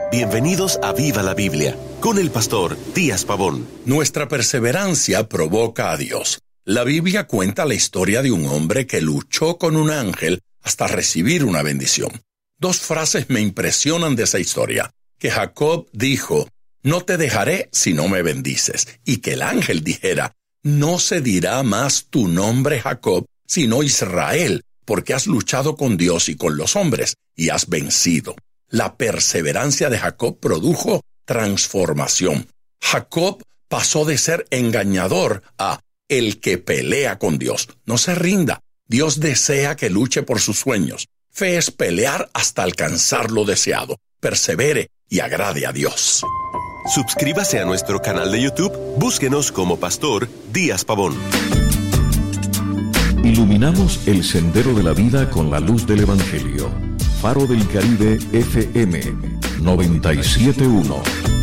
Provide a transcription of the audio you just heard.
Bienvenidos a Viva la Biblia, con el pastor Díaz Pavón. Nuestra perseverancia provoca a Dios. La Biblia cuenta la historia de un hombre que luchó con un ángel hasta recibir una bendición. Dos frases me impresionan de esa historia. Que Jacob dijo, no te dejaré si no me bendices. Y que el ángel dijera, no se dirá más tu nombre Jacob, sino Israel, porque has luchado con Dios y con los hombres, y has vencido. La perseverancia de Jacob produjo transformación. Jacob pasó de ser engañador a el que pelea con Dios. No se rinda. Dios desea que luche por sus sueños. Fe es pelear hasta alcanzar lo deseado. Persevere y agrade a Dios. Suscríbase a nuestro canal de YouTube. Búsquenos como Pastor Díaz Pavón. Iluminamos el sendero de la vida con la luz del Evangelio. Faro del Caribe FM 97.1.